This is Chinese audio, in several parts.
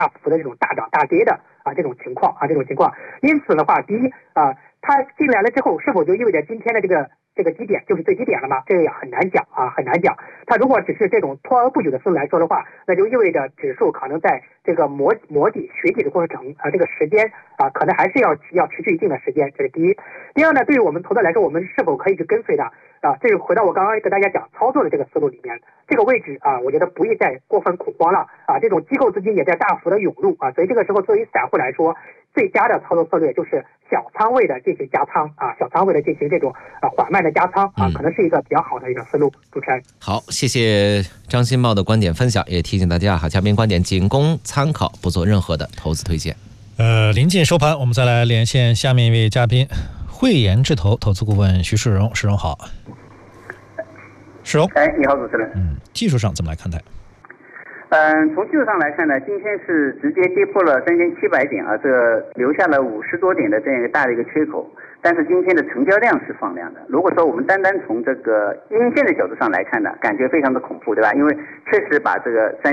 幅的这种大涨大跌的这种情况。因此的话，第一它进来了之后，是否就意味着今天的这个低点就是最低点了吗？这个也很难讲。它如果只是这种拖而不久的思路来说的话，那就意味着指数可能在这个磨底学底的过程这个时间可能还是要持续一定的时间，这是第一。第二呢，对于我们投资来说，我们是否可以去跟随的这是回到我刚刚跟大家讲操作的这个思路里面，这个位置我觉得不宜再过分恐慌了这种机构资金也在大幅的涌入所以这个时候作为散户来说，最佳的操作策略就是小仓位的进行加仓小仓位的进行这种缓慢的加仓可能是一个比较好的一个思路。主持人， 好，谢谢张新茂的观点分享，也提醒大家嘉宾观点仅供参考，不做任何的投资推荐。 临近收盘，我们再来连线下面一位嘉宾，慧妍智投投资顾问徐世荣。世荣好。世荣， 你好，主持人。 技术上怎么来看待？ 从技术上来看呢，今天是直接跌破了3700点这留下了50多点的这样一个大的一个缺口。但是今天的成交量是放量的。如果说我们单从这个阴线的角度上来看呢，感觉非常的恐怖，对吧？因为确实把这个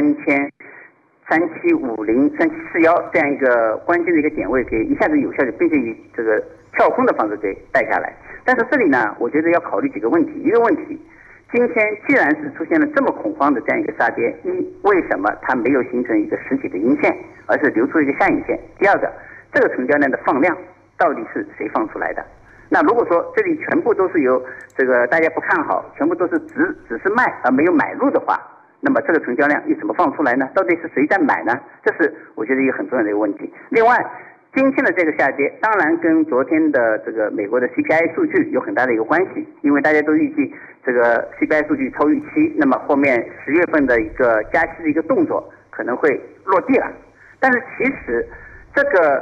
3750、3741这样一个关键的一个点位给一下子有效的，并且以这个跳空的方式给带下来。但是这里呢，我觉得要考虑几个问题。一个问题，今天既然是出现了这么恐慌的这样一个杀跌，为什么它没有形成一个实体的阴线，而是留出一个下影线？第二个，这个成交量的放量到底是谁放出来的？那如果说这里全部都是由这个大家不看好，全部都是只是卖而没有买入的话，那么这个成交量又怎么放出来呢？到底是谁在买呢？这是我觉得一个很重要的一个问题。另外，今天的这个下跌当然跟昨天的这个美国的 CPI 数据有很大的一个关系，因为大家都预计这个 CPI 数据超预期，那么后面10月份的一个加息的一个动作可能会落地了。但是其实这个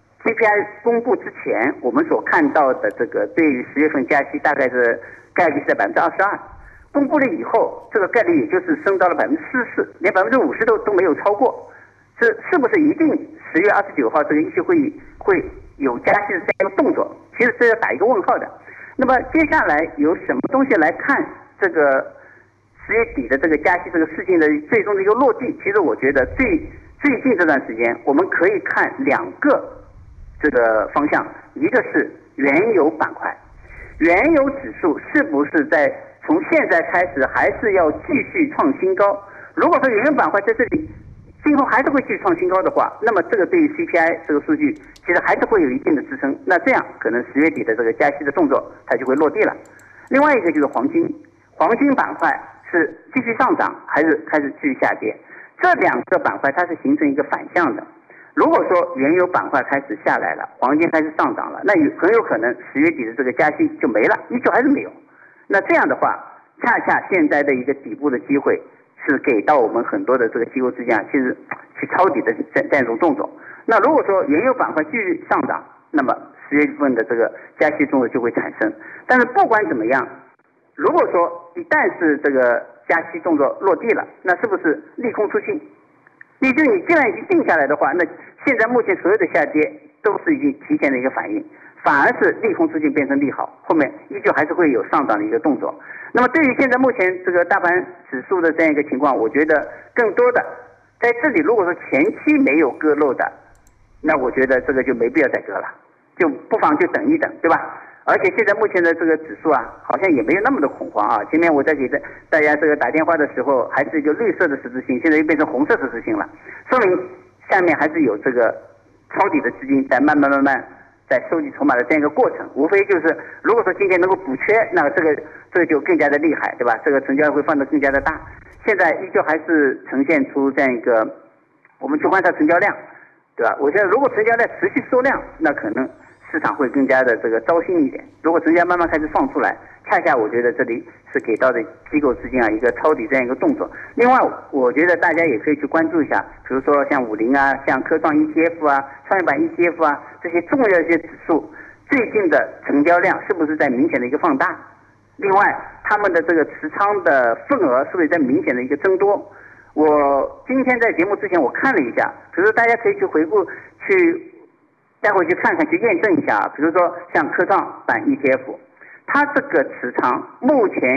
CPI 公布之前，我们所看到的这个对于10月份加息大概是概率是在22%，公布了以后，这个概率也就是升到了44%，连50%都没有超过。是不是一定10月29号这个议息会议会有加息的这样一个动作？其实是要打一个问号的。那么接下来有什么东西来看这个10月底的这个加息这个事情的最终的一个落地？其实我觉得最近这段时间，我们可以看2个这个方向，一个是原油板块，原油指数是不是在从现在开始还是要继续创新高？如果说原油板块在这里今后还是会继续创新高的话，那么这个对于 CPI 这个数据其实还是会有一定的支撑。那这样可能10月底的这个加息的动作它就会落地了。另外一个就是黄金板块是继续上涨还是开始继续下跌？这2个板块它是形成一个反向的。如果说原油板块开始下来了，黄金开始上涨了，那很有可能10月底的这个加息就没了，依旧还是没有。那这样的话，恰恰现在的一个底部的机会是给到我们很多的这个机构之间其实去抄底的这样一种动作。那如果说原油板块继续上涨，那么10月份的这个加息动作就会产生。但是不管怎么样，如果说一旦是这个加息动作落地了，那是不是利空出尽？你既然已经定下来的话，那现在目前所有的下跌都是已经提前的一个反应，反而是利空出尽变成利好，后面依旧还是会有上涨的一个动作。那么对于现在目前这个大盘指数的这样一个情况，我觉得更多的在这里，如果说前期没有割漏的，那我觉得这个就没必要再割了，就不妨就等一等，对吧？而且现在目前的这个指数好像也没有那么的恐慌前面我在给大家这个打电话的时候，还是一个绿色的十字星，现在又变成红色十字星了，说明下面还是有这个抄底的资金在慢慢在收集筹码的这样一个过程。无非就是如果说今天能够补缺，那这个就更加的厉害，对吧？这个成交量会放得更加的大。现在依旧还是呈现出这样一个，我们去观察成交量，对吧？我觉得如果成交量持续缩量，那可能市场会更加的这个糟心一点。如果成交慢慢开始放出来，恰恰我觉得这里是给到的机构资金一个抄底这样一个动作。另外，我觉得大家也可以去关注一下，比如说像50像科创 ETF 创业板 ETF 这些重要的一些指数，最近的成交量是不是在明显的一个放大？另外，他们的这个持仓的份额是不是在明显的一个增多？我今天在节目之前我看了一下，比如说大家可以去回顾待会去看看，去验证一下比如说像科创板 ETF， 它这个持仓目前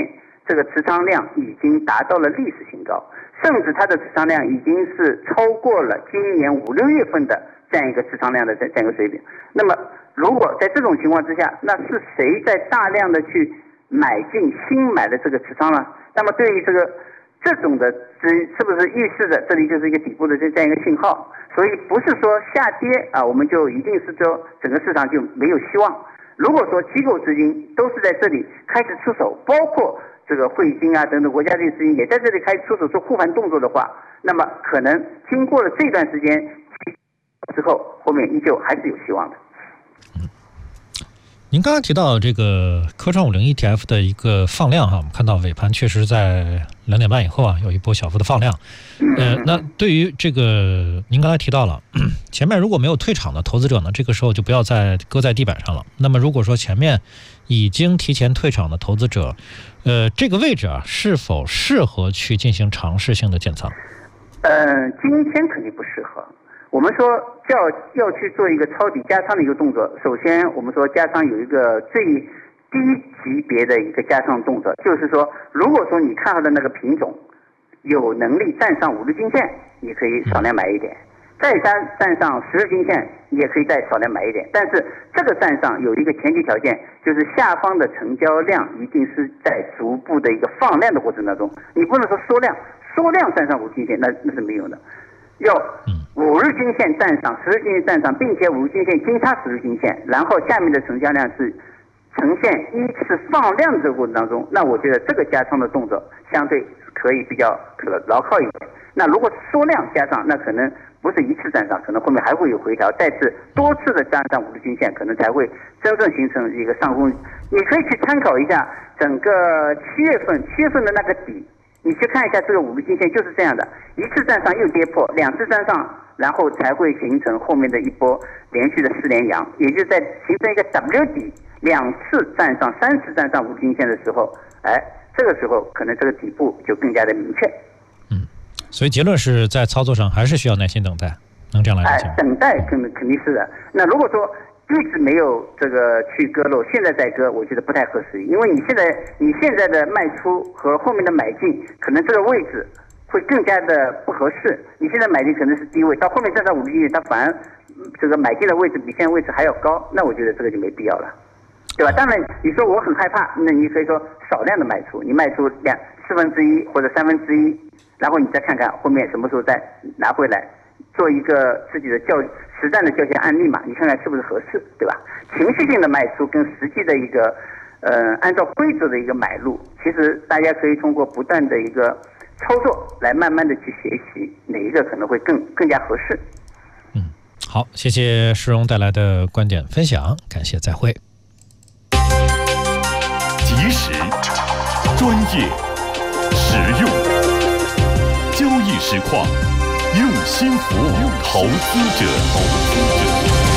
这个持仓量已经达到了历史新高，甚至它的持仓量已经是超过了今年5、6月份的这样一个持仓量的这样一个水平。那么如果在这种情况之下，那是谁在大量的去买进新买的这个持仓呢？那么对于这种的是不是预示着这里就是一个底部的这样一个信号？所以不是说下跌啊，我们就一定是说整个市场就没有希望。如果说机构资金都是在这里开始出手，包括这个汇金啊等等国家队资金也在这里开始出手做护盘动作的话，那么可能经过了这段时间之后，后面依旧还是有希望的。 您刚刚提到这个科创50 ETF 的一个放量哈，我们看到尾盘确实在2点半以后啊有一波小幅的放量。那对于这个您刚才提到了，前面如果没有退场的投资者呢，这个时候就不要再搁在地板上了。那么如果说前面已经提前退场的投资者，这个位置啊是否适合去进行尝试性的建仓？ 今天肯定不适合。我们说要去做一个抄底加仓的一个动作，首先我们说加仓有一个最低级别的一个加仓动作，就是说如果说你看到的那个品种有能力站上5日均线，你可以少量买一点，再站上10日均线，你也可以再少量买一点。但是这个站上有一个前提条件，就是下方的成交量一定是在逐步的一个放量的过程当中，你不能说缩量站上5日均线，那是没有的。要5日均线站上10日均线站上，并且5日均线金叉10日均线，然后下面的成交量是呈现依次放量的这个过程当中，那我觉得这个加仓的动作相对可以比较牢靠一点。那如果缩量加上，那可能不是一次站上，可能后面还会有回调，再次多次的站上5日均线，可能才会真正形成一个上攻。你可以去参考一下整个7月份的那个底，你去看一下这个5日均线就是这样的，一次站上又跌破，2次站上，然后才会形成后面的一波连续的4连阳，也就是在形成一个 W 底，2次站上3次站上5日均线的时候，这个时候可能这个底部就更加的明确。 所以结论是在操作上还是需要耐心等待，能这样来理解吗？ 等待肯定是的。那如果说一直没有这个去割肉，现在再割，我觉得不太合适，因为你现在的卖出和后面的买进，可能这个位置会更加的不合适。你现在买进可能是低位，到后面站上5日均线，它反而这个买进的位置比现在位置还要高，那我觉得这个就没必要了，对吧？当然，你说我很害怕，那你可以说少量的卖出，你卖出1/4或者1/3，然后你再看看后面什么时候再拿回来，做一个自己的实战的教学案例嘛，你看看是不是合适，对吧？情绪性的卖出跟实际的一个按照规则的一个买入，其实大家可以通过不断的一个操作来慢慢的去学习哪一个可能会更加合适。 好，谢谢施荣带来的观点分享，感谢，再会。 及时、专业、实用，交易实况，用心服务投资者。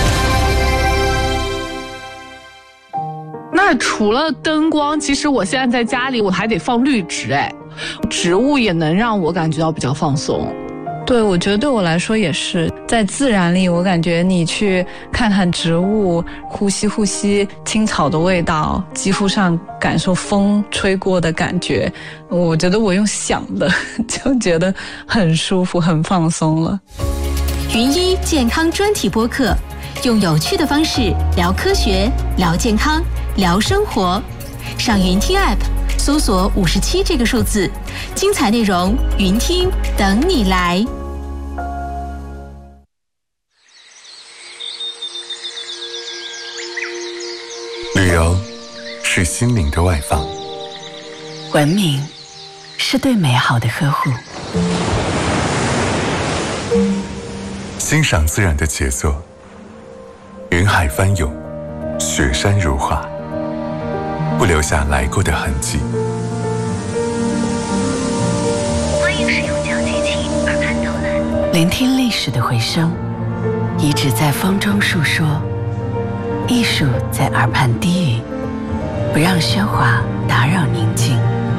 那除了灯光，其实我现在在家里我还得放绿植，植物也能让我感觉到比较放松。 对，我觉得对我来说也是，在自然里，我感觉你去看看植物，呼吸青草的味道，肌肤上感受风吹过的感觉，我觉得我用想的就觉得很舒服，很放松了。 云一健康专题播客，用有趣的方式聊科学、聊健康、聊生活。上云听 App 搜索57这个数字，精彩内容云听等你来。 旅游是心灵的外放， 文明是对美好的呵护， 欣赏自然的杰作，云海翻涌，雪山如画，不留下来过的痕迹。 欢迎使用脚机器耳畔导览，聆听历史的回声，遗址在风中述说，艺术在耳畔低语，不让喧哗打扰宁静，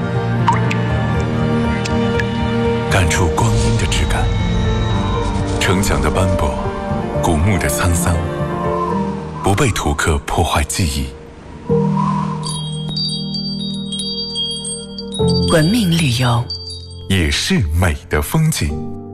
感触光阴的质感，城墙的斑驳，古墓的沧桑，不被图刻破坏记忆。 文明旅游也是美的风景。